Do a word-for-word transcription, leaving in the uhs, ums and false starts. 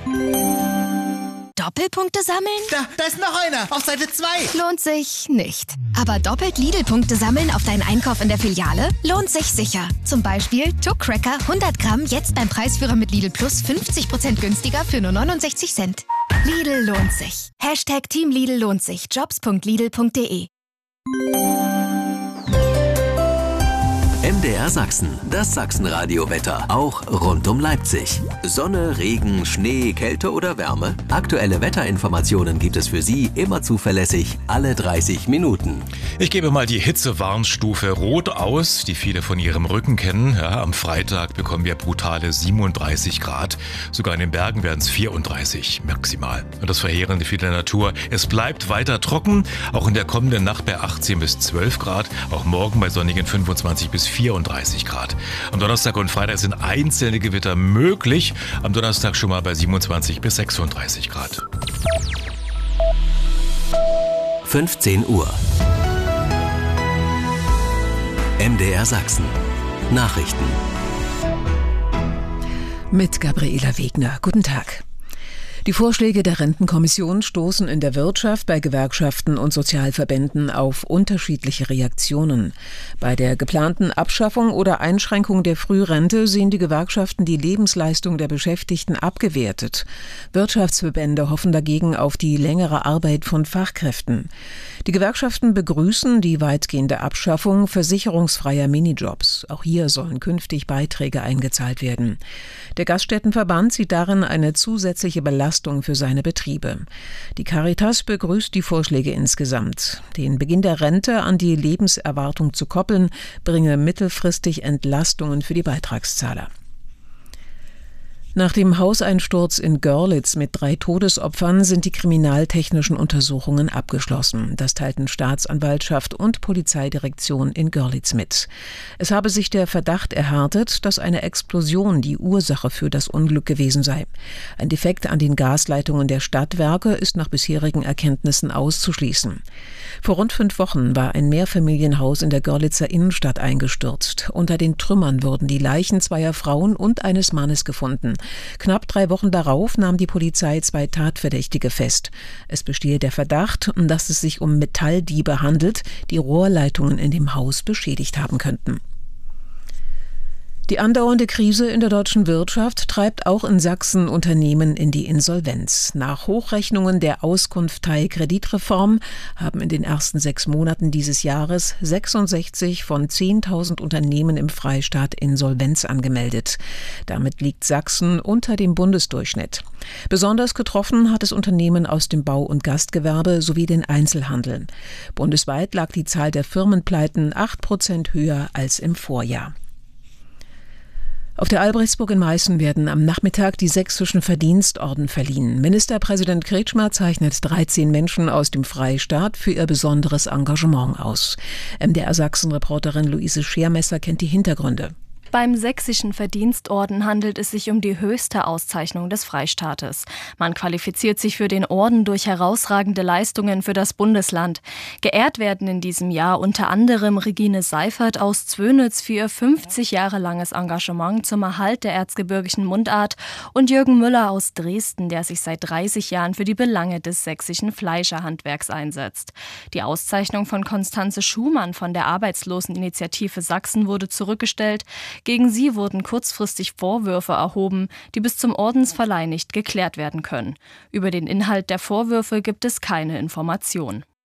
Doppelpunkte sammeln? Da, da ist noch einer. Auf Seite zwei. Lohnt sich nicht. Aber doppelt Lidl-Punkte sammeln auf deinen Einkauf in der Filiale lohnt sich sicher. Zum Beispiel Tuck Cracker hundert Gramm jetzt beim Preisführer mit Lidl Plus fünfzig Prozent günstiger für nur neunundsechzig Cent. Lidl lohnt sich. Hashtag Team Lidl lohnt sich. jobs punkt lidl punkt de. M D R Sachsen, das Sachsenradio-Wetter, auch rund um Leipzig. Sonne, Regen, Schnee, Kälte oder Wärme? Aktuelle Wetterinformationen gibt es für Sie immer zuverlässig, alle dreißig Minuten. Ich gebe mal die Hitzewarnstufe Rot aus, die viele von ihrem Rücken kennen. Ja, am Freitag bekommen wir brutale siebenunddreißig Grad. Sogar in den Bergen werden es vierunddreißig maximal. Und das Verheerende für die Natur, es bleibt weiter trocken, auch in der kommenden Nacht bei achtzehn bis zwölf Grad, auch morgen bei sonnigen fünfundzwanzig bis vierunddreißig Grad. Am Donnerstag und Freitag sind einzelne Gewitter möglich. Am Donnerstag schon mal bei siebenundzwanzig bis sechsunddreißig Grad. fünfzehn Uhr. M D R Sachsen. Nachrichten. Mit Gabriela Wegner. Guten Tag. Die Vorschläge der Rentenkommission stoßen in der Wirtschaft, bei Gewerkschaften und Sozialverbänden auf unterschiedliche Reaktionen. Bei der geplanten Abschaffung oder Einschränkung der Frührente sehen die Gewerkschaften die Lebensleistung der Beschäftigten abgewertet. Wirtschaftsverbände hoffen dagegen auf die längere Arbeit von Fachkräften. Die Gewerkschaften begrüßen die weitgehende Abschaffung versicherungsfreier Minijobs. Auch hier sollen künftig Beiträge eingezahlt werden. Der Gaststättenverband sieht darin eine zusätzliche Belastung für seine Betriebe. Die Caritas begrüßt die Vorschläge insgesamt. Den Beginn der Rente an die Lebenserwartung zu koppeln, bringe mittelfristig Entlastungen für die Beitragszahler. Nach dem Hauseinsturz in Görlitz mit drei Todesopfern sind die kriminaltechnischen Untersuchungen abgeschlossen. Das teilten Staatsanwaltschaft und Polizeidirektion in Görlitz mit. Es habe sich der Verdacht erhärtet, dass eine Explosion die Ursache für das Unglück gewesen sei. Ein Defekt an den Gasleitungen der Stadtwerke ist nach bisherigen Erkenntnissen auszuschließen. Vor rund fünf Wochen war ein Mehrfamilienhaus in der Görlitzer Innenstadt eingestürzt. Unter den Trümmern wurden die Leichen zweier Frauen und eines Mannes gefunden. Knapp drei Wochen darauf nahm die Polizei zwei Tatverdächtige fest. Es bestehe der Verdacht, dass es sich um Metalldiebe handelt, die Rohrleitungen in dem Haus beschädigt haben könnten. Die andauernde Krise in der deutschen Wirtschaft treibt auch in Sachsen Unternehmen in die Insolvenz. Nach Hochrechnungen der Auskunft Teil Kreditreform haben in den ersten sechs Monaten dieses Jahres sechsundsechzig von zehntausend Unternehmen im Freistaat Insolvenz angemeldet. Damit liegt Sachsen unter dem Bundesdurchschnitt. Besonders getroffen hat es Unternehmen aus dem Bau- und Gastgewerbe sowie den Einzelhandel. Bundesweit lag die Zahl der Firmenpleiten acht Prozent höher als im Vorjahr. Auf der Albrechtsburg in Meißen werden am Nachmittag die sächsischen Verdienstorden verliehen. Ministerpräsident Kretschmer zeichnet dreizehn Menschen aus dem Freistaat für ihr besonderes Engagement aus. M D R Sachsen-Reporterin Luise Schermesser kennt die Hintergründe. Beim Sächsischen Verdienstorden handelt es sich um die höchste Auszeichnung des Freistaates. Man qualifiziert sich für den Orden durch herausragende Leistungen für das Bundesland. Geehrt werden in diesem Jahr unter anderem Regine Seifert aus Zwönitz für ihr fünfzig Jahre langes Engagement zum Erhalt der erzgebirgischen Mundart und Jürgen Müller aus Dresden, der sich seit dreißig Jahren für die Belange des sächsischen Fleischerhandwerks einsetzt. Die Auszeichnung von Konstanze Schumann von der Arbeitsloseninitiative Sachsen wurde zurückgestellt. Gegen sie wurden kurzfristig Vorwürfe erhoben, die bis zum Ordensverleih nicht geklärt werden können. Über den Inhalt der Vorwürfe gibt es keine Information.